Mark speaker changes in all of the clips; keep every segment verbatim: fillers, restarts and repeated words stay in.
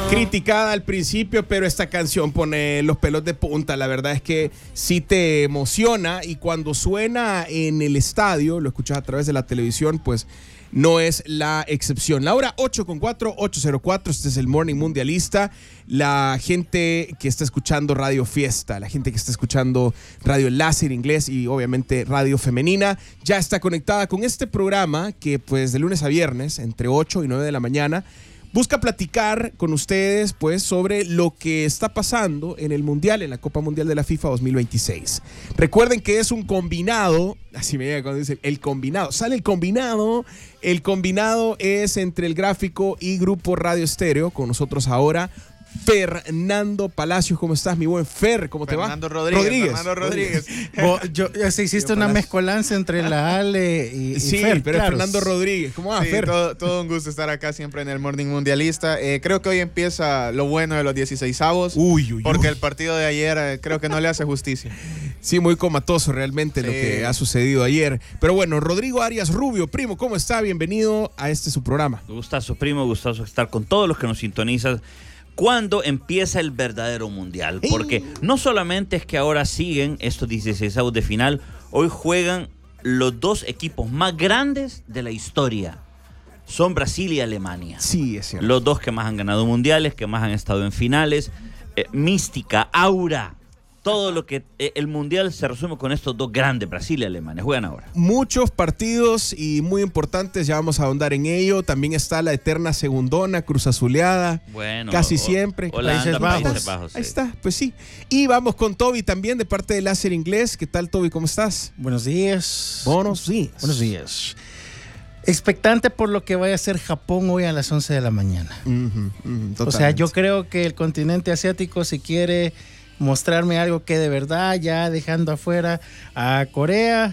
Speaker 1: Criticada al principio, pero esta canción pone los pelos de punta. La verdad es que sí te emociona, y cuando suena en el estadio, lo escuchas a través de la televisión, pues no es la excepción. La hora ocho con cuatro, ocho cero cuatro, este es el Morning Mundialista. La gente que está escuchando Radio Fiesta, la gente que está escuchando Radio Láser Inglés y obviamente Radio Femenina, ya está conectada con este programa que pues de lunes a viernes, entre ocho y nueve de la mañana, busca platicar con ustedes pues sobre lo que está pasando en el Mundial, en la Copa Mundial de la FIFA dos mil veintiséis. Recuerden que es un combinado, así me llega cuando dicen el combinado, sale el combinado, el combinado es entre el Gráfico y Grupo Radio Estéreo. Con nosotros ahora Fernando Palacios. ¿Cómo estás, mi buen Fer? ¿Cómo te va?
Speaker 2: Fernando Rodríguez.
Speaker 1: Rodríguez.
Speaker 2: Fernando Rodríguez.
Speaker 3: Vos, yo, se hiciste una mezcolanza entre la Ale y, y
Speaker 1: sí,
Speaker 3: Fer.
Speaker 1: pero
Speaker 3: claro.
Speaker 1: es Fernando Rodríguez. ¿Cómo va,
Speaker 2: Sí,
Speaker 1: Fer?
Speaker 2: todo, todo un gusto estar acá siempre en el Morning Mundialista. Eh, creo que hoy empieza lo bueno de los dieciseisavos.
Speaker 1: Uy, uy,
Speaker 2: porque
Speaker 1: uy.
Speaker 2: el partido de ayer eh, creo que no le hace justicia.
Speaker 1: Sí, muy comatoso realmente sí. Lo que ha sucedido ayer. Pero bueno, Rodrigo Arias Rubio, primo, ¿cómo está? Bienvenido a este su programa.
Speaker 4: Gustazo, primo, gustazo estar con todos los que nos sintonizan cuando empieza el verdadero mundial. Porque no solamente es que ahora siguen estos dieciseisavos de final, hoy juegan los dos equipos más grandes de la historia. Son Brasil y Alemania.
Speaker 1: Sí, es cierto.
Speaker 4: Los dos que más han ganado mundiales, que más han estado en finales. Eh, mística, aura. Todo lo que eh, el mundial se resume con estos dos grandes, Brasil y Alemania. Juegan ahora.
Speaker 1: Muchos partidos y muy importantes, ya vamos a ahondar en ello. También está la eterna segundona, Cruz Azuleada.
Speaker 4: Bueno,
Speaker 1: casi
Speaker 4: o,
Speaker 1: siempre.
Speaker 4: Holanda,
Speaker 1: Países Bajos.
Speaker 4: Países Bajos, sí.
Speaker 1: Ahí está, pues sí. Y vamos con Toby también, de parte de Láser Inglés. ¿Qué tal, Toby? ¿Cómo estás?
Speaker 3: Buenos días.
Speaker 1: Buenos días.
Speaker 3: Buenos días. Expectante por lo que vaya a hacer Japón hoy a las once de la mañana.
Speaker 1: Uh-huh, uh-huh,
Speaker 3: o sea, yo creo que el continente asiático, si quiere mostrarme algo que de verdad, ya dejando afuera a Corea,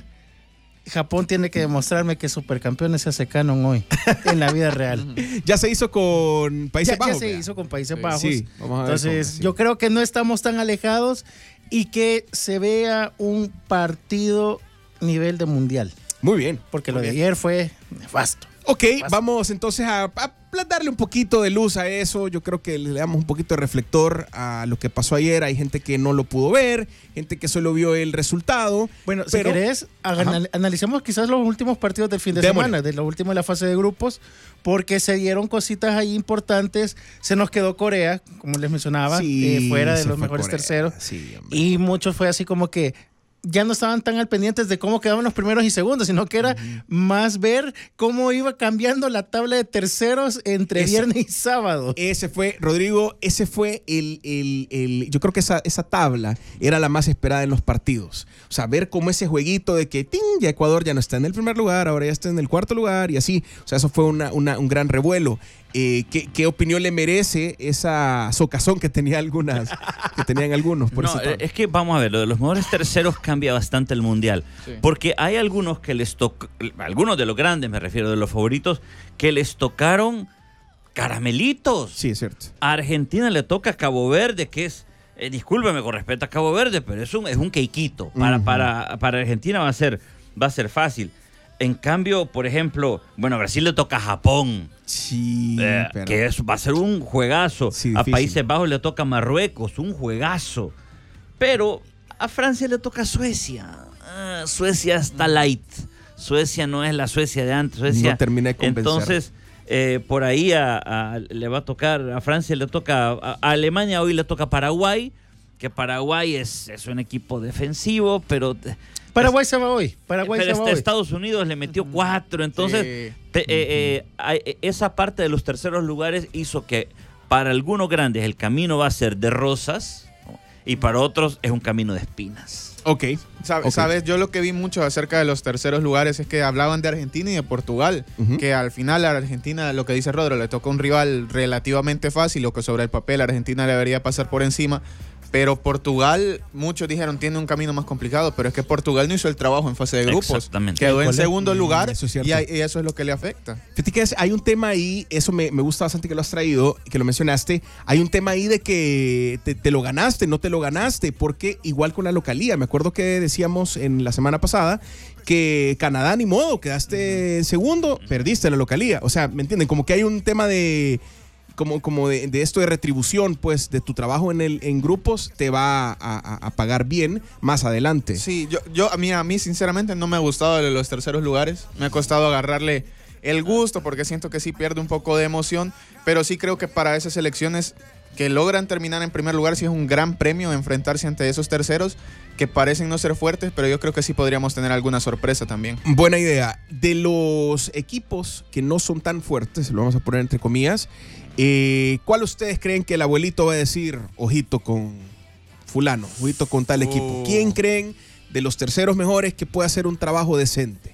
Speaker 3: Japón tiene que demostrarme que supercampeones se hace canon hoy en la vida real.
Speaker 1: Ya se hizo con Países
Speaker 3: ya,
Speaker 1: Bajos.
Speaker 3: Ya se hizo con Países
Speaker 1: sí,
Speaker 3: Bajos.
Speaker 1: Sí, vamos a ver
Speaker 3: Entonces,
Speaker 1: cómo, sí.
Speaker 3: yo creo que no estamos tan alejados y que se vea un partido nivel de mundial.
Speaker 1: Muy bien.
Speaker 3: Porque
Speaker 1: muy
Speaker 3: lo de
Speaker 1: bien.
Speaker 3: ayer fue nefasto.
Speaker 1: Ok, vamos entonces a, a darle un poquito de luz a eso. Yo creo que le damos un poquito de reflector a lo que pasó ayer. Hay gente que no lo pudo ver, gente que solo vio el resultado.
Speaker 3: Bueno,
Speaker 1: pero,
Speaker 3: si querés, anal- analicemos quizás los últimos partidos del fin de
Speaker 1: Démosle.
Speaker 3: semana, de lo último de la fase de grupos, porque se dieron cositas ahí importantes. Se nos quedó Corea, como les mencionaba,
Speaker 1: sí,
Speaker 3: eh, fuera de
Speaker 1: se
Speaker 3: los
Speaker 1: fue
Speaker 3: mejores
Speaker 1: Corea.
Speaker 3: terceros.
Speaker 1: Sí, hombre.
Speaker 3: Y muchos fue así como que ya no estaban tan al pendientes de cómo quedaban los primeros y segundos, sino que era uh-huh. más ver cómo iba cambiando la tabla de terceros entre ese, viernes y sábado.
Speaker 1: Ese fue, Rodrigo, ese fue el, el, el yo creo que esa, esa tabla era la más esperada en los partidos. O sea, ver cómo ese jueguito de que ¡ting! Ya Ecuador ya no está en el primer lugar, ahora ya está en el cuarto lugar y así. O sea, eso fue una, una, un gran revuelo. Eh, ¿qué, ¿Qué opinión le merece esa socazón que tenía algunas, que tenían algunos? Por
Speaker 4: no, es que vamos a ver, lo de los mejores terceros cambia bastante el mundial, sí. Porque hay algunos que les tocó, algunos de los grandes, me refiero, de los favoritos, que les tocaron caramelitos.
Speaker 1: Sí, es cierto.
Speaker 4: A Argentina le toca Cabo Verde, que es, eh, discúlpeme con respeto a Cabo Verde, pero es un, es un queiquito. Para, uh-huh. para, para Argentina va a ser, va a ser fácil. En cambio, por ejemplo, bueno, a Brasil le toca a Japón.
Speaker 1: Sí,
Speaker 4: eh,
Speaker 1: pero...
Speaker 4: que es, va a ser un juegazo.
Speaker 1: Sí,
Speaker 4: a Países Bajos le toca a Marruecos, un juegazo. Pero a Francia le toca a Suecia. Ah, Suecia está light. Suecia no es la Suecia de antes. Suecia,
Speaker 1: no termina de convencer.
Speaker 4: Entonces, eh, por ahí a, a, le va a tocar, a Francia le toca, a, a Alemania hoy le toca a Paraguay, que Paraguay es, es un equipo defensivo, pero...
Speaker 3: Paraguay se va hoy. Paraguay
Speaker 4: pero
Speaker 3: se va
Speaker 4: este
Speaker 3: hoy.
Speaker 4: Estados Unidos le metió cuatro. Entonces,
Speaker 2: sí.
Speaker 4: te, eh, eh, esa parte de los terceros lugares hizo que para algunos grandes el camino va a ser de rosas y para otros es un camino de espinas.
Speaker 1: Ok.
Speaker 2: ¿Sabes?
Speaker 1: okay.
Speaker 2: ¿Sabes? Yo lo que vi mucho acerca de los terceros lugares es que hablaban de Argentina y de Portugal. Uh-huh. Que al final a Argentina, lo que dice Rodro, le tocó un rival relativamente fácil, lo que sobre el papel Argentina le debería pasar por encima. Pero Portugal, muchos dijeron, tiene un camino más complicado, pero es que Portugal no hizo el trabajo en fase de grupos.
Speaker 4: Exactamente.
Speaker 2: Quedó en segundo lugar
Speaker 1: eso
Speaker 2: y, hay, y eso es lo que le afecta.
Speaker 1: Fíjate que hay un tema ahí, eso me, me gusta bastante que lo has traído, que lo mencionaste. Hay un tema ahí de que te, te lo ganaste, no te lo ganaste, porque igual con la localía. Me acuerdo que decíamos en la semana pasada que Canadá, ni modo, quedaste en segundo, perdiste la localía. O sea, ¿me entienden? Como que hay un tema de... como, como de, de esto de retribución, pues, de tu trabajo en el en grupos, te va a, a, a pagar bien más adelante.
Speaker 2: Sí, yo, yo a, mí, a mí sinceramente no me ha gustado de los terceros lugares. Me ha costado agarrarle el gusto porque siento que sí pierde un poco de emoción, pero sí creo que para esas selecciones que logran terminar en primer lugar sí es un gran premio enfrentarse ante esos terceros que parecen no ser fuertes, pero yo creo que sí podríamos tener alguna sorpresa también.
Speaker 1: Buena idea. De los equipos que no son tan fuertes, lo vamos a poner entre comillas, eh, ¿cuál ustedes creen que el abuelito va a decir, ojito con fulano, ojito con tal equipo?
Speaker 2: Oh.
Speaker 1: ¿Quién creen de los terceros mejores que puede hacer un trabajo decente?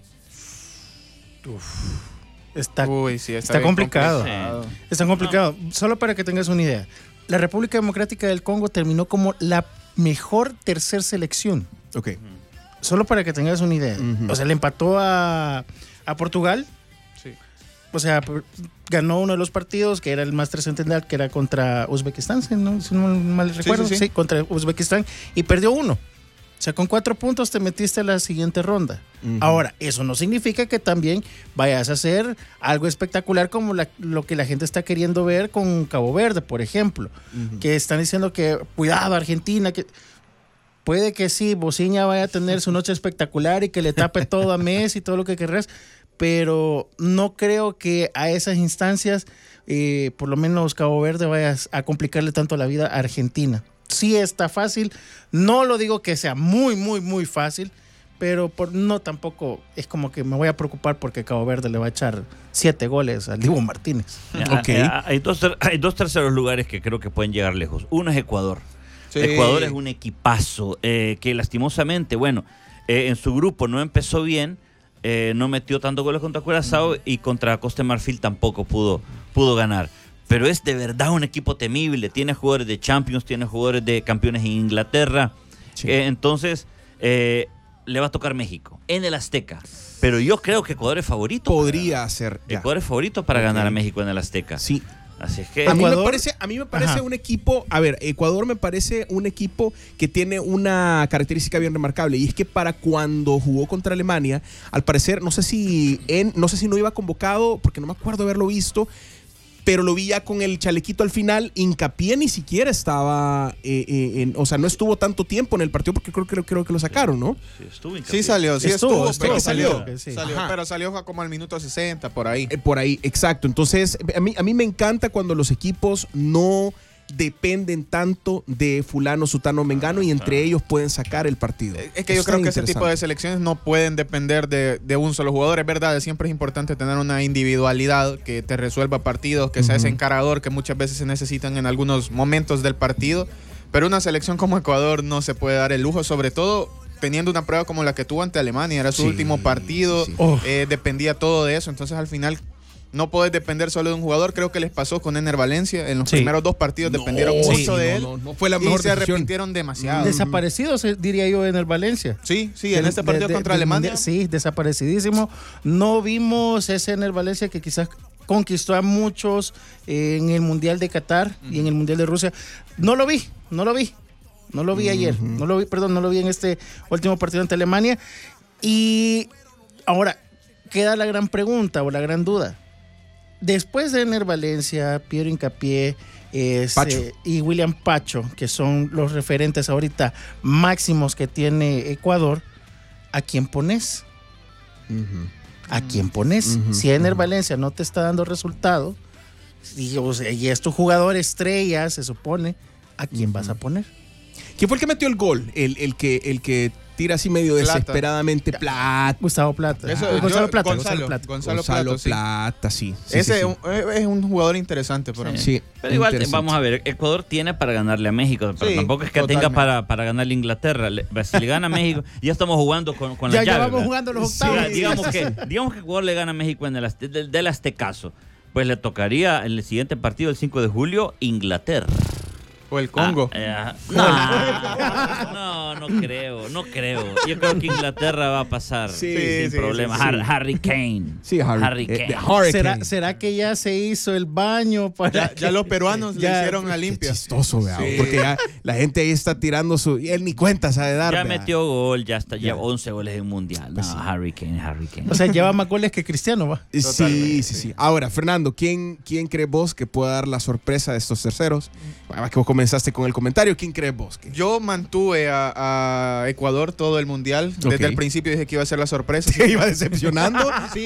Speaker 3: Uf. Está,
Speaker 2: Uy, sí, está
Speaker 3: está
Speaker 2: bien
Speaker 3: complicado.
Speaker 2: complicado.
Speaker 3: Está complicado. Solo para que tengas una idea. La República Democrática del Congo terminó como la mejor tercer selección.
Speaker 1: Ok.
Speaker 3: Solo para que tengas una idea.
Speaker 1: Ujú.
Speaker 3: O sea, le empató a, a Portugal.
Speaker 2: Sí.
Speaker 3: O sea, por- ganó uno de los partidos que era el más trascendental, que era contra Uzbekistán, si no, si no mal recuerdo.
Speaker 2: sí,
Speaker 3: Sí,
Speaker 2: sí.
Speaker 3: contra Uzbekistán. Y perdió uno. O sea, con cuatro puntos te metiste a la siguiente ronda.
Speaker 1: Ujú.
Speaker 3: Ahora, eso no significa que también vayas a hacer algo espectacular como la- lo que la gente está queriendo ver con Cabo Verde, por ejemplo.
Speaker 1: Ujú.
Speaker 3: Que están diciendo que, cuidado, Argentina, que puede que sí, Bociña vaya a tener su noche espectacular y que le tape todo a Messi y todo lo que querrás, pero no creo que a esas instancias, eh, por lo menos Cabo Verde, vaya a complicarle tanto la vida a Argentina. Sí está fácil, no lo digo que sea muy, muy, muy fácil, pero por, no tampoco es como que me voy a preocupar porque Cabo Verde le va a echar siete goles al Dibu Martínez.
Speaker 4: Ya,
Speaker 1: Ok.
Speaker 4: eh, Hay dos, ter- hay dos terceros lugares que creo que pueden llegar lejos. Uno es Ecuador.
Speaker 2: Sí.
Speaker 4: Ecuador es un equipazo eh, que lastimosamente, bueno, eh, en su grupo no empezó bien, eh, no metió tantos goles contra Curazao y contra Costa de Marfil tampoco pudo, pudo ganar. Pero es de verdad un equipo temible. Tiene jugadores de Champions, tiene jugadores de campeones en Inglaterra.
Speaker 1: Sí.
Speaker 4: Eh, entonces, eh, le va a tocar México en el Azteca. Pero yo creo que Ecuador es favorito. para
Speaker 1: Podría
Speaker 4: ganar.
Speaker 1: ser. ya.
Speaker 4: Ecuador es favorito para
Speaker 1: Ok.
Speaker 4: ganar a México en el Azteca.
Speaker 1: Sí.
Speaker 4: Así es que.
Speaker 1: A mí, me
Speaker 3: Ecuador-
Speaker 1: parece, a mí me parece
Speaker 3: Ajá.
Speaker 1: un equipo, a ver, Ecuador me parece un equipo que tiene una característica bien remarcable y es que para cuando jugó contra Alemania, al parecer, no sé si en, no sé si no iba convocado, porque no me acuerdo haberlo visto, pero lo vi ya con el chalequito al final. Hincapié ni siquiera estaba, eh, eh, en, o sea, no estuvo tanto tiempo en el partido porque creo, creo, creo que lo sacaron, ¿no?
Speaker 4: Sí, estuvo
Speaker 2: Sí
Speaker 4: Hincapié.
Speaker 2: salió, sí
Speaker 3: Estuvo,
Speaker 2: estuvo,
Speaker 3: estuvo,
Speaker 2: pero
Speaker 1: salió.
Speaker 2: salió.
Speaker 3: Sí.
Speaker 2: salió,
Speaker 1: Ajá.
Speaker 2: pero salió como al minuto sesenta, por ahí.
Speaker 1: Eh, por ahí, exacto. Entonces, a mí, a mí me encanta cuando los equipos no dependen tanto de fulano, sutano, mengano y entre ellos pueden sacar el partido.
Speaker 2: Es que yo
Speaker 1: Está
Speaker 2: creo que ese
Speaker 1: interesante.
Speaker 2: tipo de selecciones no pueden depender de, de un solo jugador. Es verdad, siempre es importante tener una individualidad que te resuelva partidos, que sea ese
Speaker 1: Ujú.
Speaker 2: encarador que muchas veces se necesitan en algunos momentos del partido. Pero una selección como Ecuador no se puede dar el lujo, sobre todo teniendo una prueba como la que tuvo ante Alemania. Era su
Speaker 1: Sí,
Speaker 2: último partido,
Speaker 1: sí.
Speaker 3: Oh.
Speaker 2: eh, dependía todo de eso. Entonces al final no puedes depender solo de un jugador. Creo que les pasó con Ener Valencia. En los
Speaker 3: Sí.
Speaker 2: primeros dos partidos dependieron
Speaker 1: No,
Speaker 2: mucho
Speaker 1: sí,
Speaker 2: de
Speaker 1: no,
Speaker 2: él.
Speaker 1: no, no fue la
Speaker 2: Y
Speaker 1: mejor
Speaker 2: se
Speaker 1: decisión.
Speaker 2: arrepintieron demasiado.
Speaker 3: Desaparecidos, eh, diría yo, en el Valencia.
Speaker 2: Sí, sí, en
Speaker 3: Del-
Speaker 2: este partido
Speaker 3: de- de-
Speaker 2: contra
Speaker 3: del
Speaker 2: Alemania.
Speaker 3: mundial, sí, desaparecidísimo. No vimos ese en el Valencia que quizás conquistó a muchos eh, en el Mundial de Qatar y en el Mundial de Rusia. No lo vi, no lo vi. No lo vi ayer. No lo vi, perdón, no lo vi en este último partido ante Alemania. Y ahora queda la gran pregunta o la gran duda. Después de Ener Valencia, Piero Hincapié este,
Speaker 1: Pacho.
Speaker 3: y William Pacho, que son los referentes ahorita máximos que tiene Ecuador, ¿a quién pones?
Speaker 1: Ujú.
Speaker 3: ¿A quién pones?
Speaker 1: Ujú,
Speaker 3: Si Ener
Speaker 1: ujú.
Speaker 3: Valencia no te está dando resultado y, o sea, y es tu jugador estrella, se supone, ¿a quién vas a poner?
Speaker 1: ¿Quién fue el que metió el gol? El, el que, el que tira así medio
Speaker 2: Plata.
Speaker 1: desesperadamente. Plata.
Speaker 3: Gustavo Plata.
Speaker 2: Eso,
Speaker 3: Ah,
Speaker 2: yo-
Speaker 3: Gonzalo Plata.
Speaker 2: Gonzalo,
Speaker 3: Gonzalo Plata.
Speaker 2: Gonzalo
Speaker 1: Gonzalo
Speaker 2: Plato, sí.
Speaker 1: Plata, sí. sí,
Speaker 2: Ese
Speaker 1: sí, sí.
Speaker 2: es un- es un jugador interesante para mí.
Speaker 1: Sí,
Speaker 4: Pero igual,
Speaker 1: interesante.
Speaker 4: vamos a ver, Ecuador tiene para ganarle a México, pero
Speaker 2: Sí,
Speaker 4: tampoco es que
Speaker 2: totalmente.
Speaker 4: tenga para, para ganarle a Inglaterra. Le- Si le gana a México, ya estamos jugando con, con
Speaker 3: Ya,
Speaker 4: la
Speaker 3: ya
Speaker 4: llave.
Speaker 3: vamos
Speaker 4: ¿verdad?
Speaker 3: jugando los
Speaker 1: Sí,
Speaker 3: octavos.
Speaker 4: Diga- digamos, que, digamos que Ecuador le gana a México en el Azte- del, del Aztecaso. Pues le tocaría en el siguiente partido, el cinco de julio, Inglaterra.
Speaker 2: O el Congo.
Speaker 4: Ah, eh, no, no, no creo, no creo. Yo creo que Inglaterra va a pasar
Speaker 1: Sí,
Speaker 4: sin
Speaker 2: sí,
Speaker 4: problema.
Speaker 1: sí, sí.
Speaker 4: Har- Harry Kane.
Speaker 1: Sí, Harry,
Speaker 4: Harry
Speaker 1: eh,
Speaker 4: Kane.
Speaker 1: the Hurricane.
Speaker 3: ¿Será, ¿Será que ya se hizo el baño para
Speaker 2: Ya,
Speaker 3: que-
Speaker 2: ya los peruanos
Speaker 3: Ya,
Speaker 2: le hicieron la
Speaker 1: Qué
Speaker 2: limpia.
Speaker 1: chistoso, vea,
Speaker 2: Sí.
Speaker 1: porque ya la gente ahí está tirando su... Y él ni cuenta sabe dar.
Speaker 4: Ya
Speaker 1: vea.
Speaker 4: metió gol, ya está, ya
Speaker 1: Ya.
Speaker 4: once goles en mundial. No,
Speaker 1: Pues sí.
Speaker 4: Harry Kane, Harry Kane.
Speaker 3: O sea, lleva más goles que Cristiano, va.
Speaker 1: Sí,
Speaker 2: Totalmente,
Speaker 1: sí, sí,
Speaker 2: sí.
Speaker 1: Ahora, Fernando, ¿quién, ¿quién cree vos que pueda dar la sorpresa de estos terceros? Además que vos comenzaste con el comentario, ¿quién crees vos? que-
Speaker 2: Yo mantuve a, a Ecuador todo el mundial.
Speaker 1: Ok.
Speaker 2: Desde el principio dije que iba a ser la sorpresa.
Speaker 1: ¿Te iba decepcionando?
Speaker 2: Sí,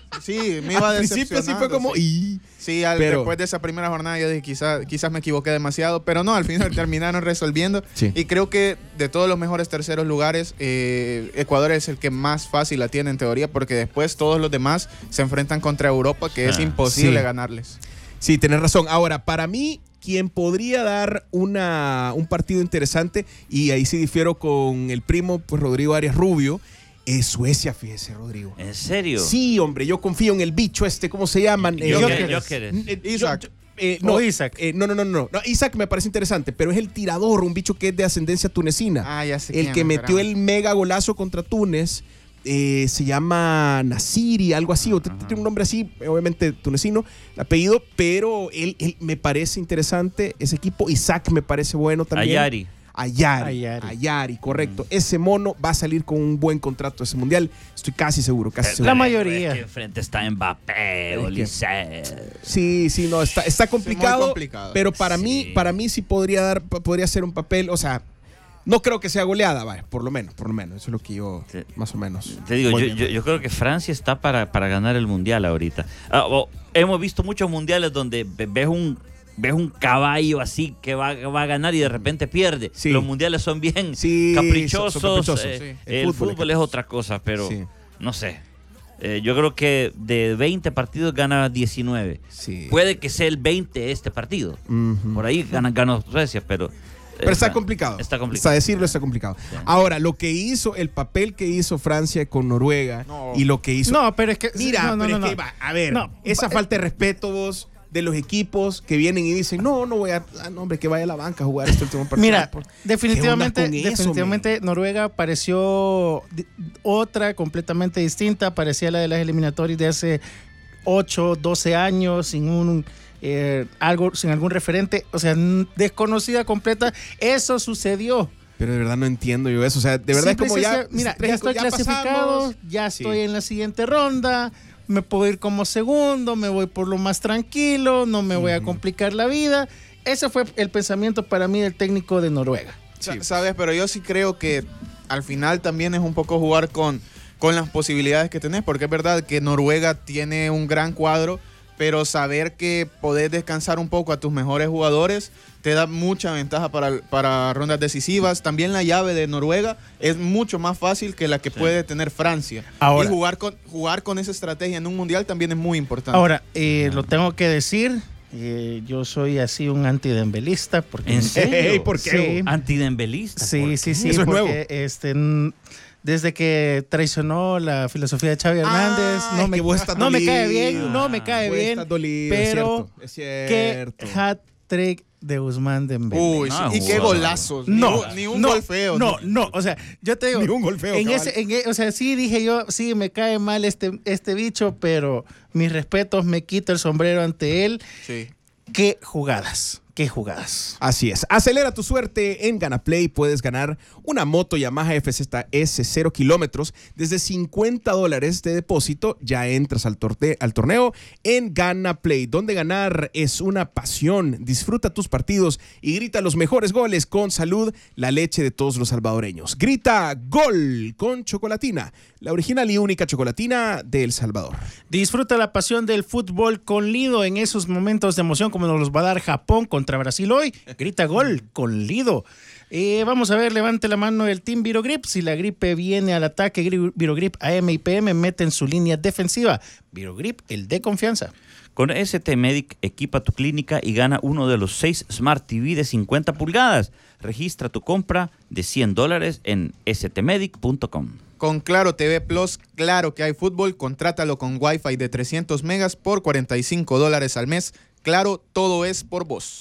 Speaker 2: sí, me iba
Speaker 1: Al principio sí fue
Speaker 2: decepcionando,
Speaker 1: como...
Speaker 2: sí.
Speaker 1: "Y".
Speaker 2: Sí, al-
Speaker 1: Pero-
Speaker 2: después de esa primera jornada yo dije quizás quizás me equivoqué demasiado, pero no, al final terminaron resolviendo.
Speaker 1: Sí.
Speaker 2: Y creo que de todos los mejores terceros lugares, eh, Ecuador es el que más fácil la tiene en teoría, porque después todos los demás se enfrentan contra Europa, que es
Speaker 4: Ah,
Speaker 2: imposible
Speaker 1: sí.
Speaker 2: ganarles.
Speaker 1: Sí, tenés razón. Ahora, para mí, quien podría dar una, un partido interesante, y ahí sí difiero con el primo, pues Rodrigo Arias Rubio, es Suecia, fíjese, Rodrigo.
Speaker 4: ¿En serio?
Speaker 1: Sí, hombre, yo confío en el bicho este, ¿cómo se llaman?
Speaker 4: Yo
Speaker 1: Eh,
Speaker 4: que-
Speaker 3: Gyökeres.
Speaker 4: Gyökeres.
Speaker 1: eh, yo-
Speaker 2: Isaac.
Speaker 1: yo- eh, no,
Speaker 3: O Isaac.
Speaker 1: eh, no, no, no, no, no. Isaac me parece interesante, pero es el tirador, un bicho que es de ascendencia tunecina.
Speaker 2: Ah, ya sé
Speaker 1: el
Speaker 2: quién,
Speaker 1: que metió
Speaker 2: espérame.
Speaker 1: el mega golazo contra Túnez. eh, se llama Nasiri, algo así, o t-
Speaker 4: Ajá.
Speaker 1: tiene un nombre así, obviamente tunecino, el apellido, pero él, él me parece interesante, ese equipo. Isaac me parece bueno también.
Speaker 4: Ayari.
Speaker 1: Ayari,
Speaker 3: Ayari.
Speaker 1: Ayari, correcto. Ese mono va a salir con un buen contrato ese mundial, estoy casi seguro, casi seguro.
Speaker 3: La mayoría.
Speaker 4: Es que enfrente está Mbappé, Olise.
Speaker 1: Sí, sí, no, está, está complicado,
Speaker 2: complicado.
Speaker 1: pero para
Speaker 4: Sí.
Speaker 1: mí, para mí sí podría dar, p- podría ser un papel, o sea, no creo que sea goleada, vaya, por lo menos, por lo menos, eso es lo que yo,
Speaker 4: Sí.
Speaker 1: más o menos.
Speaker 4: Te digo,
Speaker 1: voy
Speaker 4: yo,
Speaker 1: viendo.
Speaker 4: yo, yo creo que Francia está para, para ganar el mundial ahorita. Ah, oh, hemos visto muchos mundiales donde ve- ves un ves un caballo así que va, va a ganar y de repente pierde.
Speaker 1: Sí.
Speaker 4: Los mundiales son bien
Speaker 1: Sí,
Speaker 4: caprichosos.
Speaker 1: son- son caprichosos,
Speaker 4: eh,
Speaker 1: sí. El
Speaker 4: El,
Speaker 1: fútbol
Speaker 4: fútbol,
Speaker 1: es
Speaker 4: es
Speaker 1: caprichoso.
Speaker 4: otra cosa, pero
Speaker 1: Sí.
Speaker 4: no sé. Eh, yo creo que de veinte partidos gana diecinueve.
Speaker 1: Sí.
Speaker 4: Puede que sea el veinte este partido.
Speaker 1: Ujú.
Speaker 4: Por ahí gana, ganó Suecia, pero...
Speaker 1: Pero está
Speaker 4: eh,
Speaker 1: complicado.
Speaker 4: Está
Speaker 1: Hasta
Speaker 4: complicado.
Speaker 1: decirlo está complicado.
Speaker 4: Sí.
Speaker 1: Ahora, lo que hizo, el papel que hizo Francia con Noruega
Speaker 2: No.
Speaker 1: y lo que hizo.
Speaker 3: No, pero es que.
Speaker 1: Mira,
Speaker 3: no, no,
Speaker 1: pero
Speaker 3: no,
Speaker 1: es que,
Speaker 3: no.
Speaker 1: va, a ver,
Speaker 3: No,
Speaker 1: esa
Speaker 3: va-
Speaker 1: falta de respeto vos de los equipos que vienen y dicen, no, no voy a, ah, no, hombre, que vaya a la banca a jugar este último partido.
Speaker 3: Mira,
Speaker 1: Por-
Speaker 3: definitivamente,
Speaker 1: ¿Qué onda con eso,
Speaker 3: definitivamente Noruega pareció di- otra completamente distinta, parecía la de las eliminatorias de hace ocho, doce años, sin un eh, algo, sin algún referente, o sea, n- desconocida completa. Eso sucedió.
Speaker 1: Pero de verdad no entiendo yo eso. O sea, de verdad
Speaker 3: Simple
Speaker 1: es como
Speaker 3: y
Speaker 1: ya.
Speaker 3: sencilla- mira,
Speaker 1: tres-
Speaker 3: ya estoy clasificado,
Speaker 1: pasamos.
Speaker 3: ya
Speaker 1: Sí.
Speaker 3: estoy en la siguiente ronda, me puedo ir como segundo, me voy por lo más tranquilo, no me voy a complicar la vida. Ese fue el pensamiento para mí del técnico de Noruega.
Speaker 2: Sa- Sabes, pero yo sí creo que al final también es un poco jugar con, con las posibilidades que tenés, porque es verdad que Noruega tiene un gran cuadro, pero saber que podés descansar un poco a tus mejores jugadores te da mucha ventaja para, para rondas decisivas. También la llave de Noruega es mucho más fácil que la que
Speaker 4: Sí.
Speaker 2: puede tener Francia.
Speaker 3: Ahora-
Speaker 2: y jugar con, jugar con esa estrategia en un mundial también es muy importante.
Speaker 3: Ahora, eh, lo tengo que decir, eh, yo soy así un antidembelista porque
Speaker 4: ¿En serio?
Speaker 1: Ey, ¿por qué?
Speaker 3: Sí.
Speaker 4: Antidembelista.
Speaker 3: Sí,
Speaker 4: ¿por
Speaker 3: sí,
Speaker 4: qué?
Speaker 3: sí,
Speaker 1: Eso es
Speaker 3: porque
Speaker 1: nuevo.
Speaker 3: este n- desde que traicionó la filosofía de Xavi Hernández,
Speaker 1: Ah,
Speaker 3: no,
Speaker 1: es
Speaker 3: me,
Speaker 1: que vos estás
Speaker 3: no me cae
Speaker 1: dolido.
Speaker 3: bien, no me cae
Speaker 1: Vos
Speaker 3: bien,
Speaker 1: estás dolido, es
Speaker 3: pero
Speaker 1: cierto, es
Speaker 3: qué
Speaker 1: cierto.
Speaker 3: hat-trick de Guzmán Dembélé.
Speaker 2: Uy,
Speaker 4: No,
Speaker 2: sí, y qué
Speaker 4: jugado.
Speaker 2: golazos. Ni
Speaker 3: No,
Speaker 2: un- ni un
Speaker 3: no,
Speaker 2: gol feo.
Speaker 3: No, no, o sea, yo te digo,
Speaker 1: Ni un gol feo,
Speaker 3: en
Speaker 1: cabal.
Speaker 3: ese, en e- o sea, sí dije yo, sí me cae mal este, este bicho, pero mis respetos, me quito el sombrero ante él.
Speaker 2: Sí.
Speaker 3: Qué jugadas, qué jugadas.
Speaker 1: Así es. Acelera tu suerte en GanaPlay. Puedes ganar una moto Yamaha F Z S cero kilómetros desde cincuenta dólares de depósito. Ya entras al, torte- al torneo en GanaPlay, donde ganar es una pasión. Disfruta tus partidos y grita los mejores goles con Salud, la leche de todos los salvadoreños. Grita gol con Chocolatina, la original y única chocolatina de El Salvador.
Speaker 3: Disfruta la pasión del fútbol con Lido en esos momentos de emoción como nos los va a dar Japón contra Brasil hoy. Grita gol con Lido. Eh, vamos a ver, levante la mano el Team Virogrip. Si la gripe viene al ataque, Gri- Virogrip A M y P M meten su línea defensiva. Virogrip, el de confianza.
Speaker 4: Con S T Medic equipa tu clínica y gana uno de los seis Smart T V de cincuenta pulgadas. Registra tu compra de cien dólares en s t medic punto com.
Speaker 2: Con Claro T V Plus, claro que hay fútbol, contrátalo con Wi-Fi de trescientos megas por cuarenta y cinco dólares al mes. Claro, todo es por vos.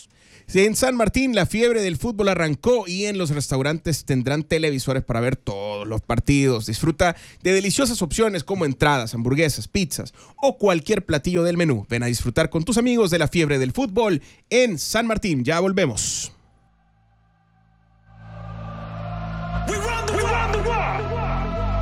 Speaker 1: En San Martín la fiebre del fútbol arrancó y en los restaurantes tendrán televisores para ver todos los partidos. Disfruta de deliciosas opciones como entradas, hamburguesas, pizzas o cualquier platillo del menú. Ven a disfrutar con tus amigos de la fiebre del fútbol en San Martín. Ya volvemos.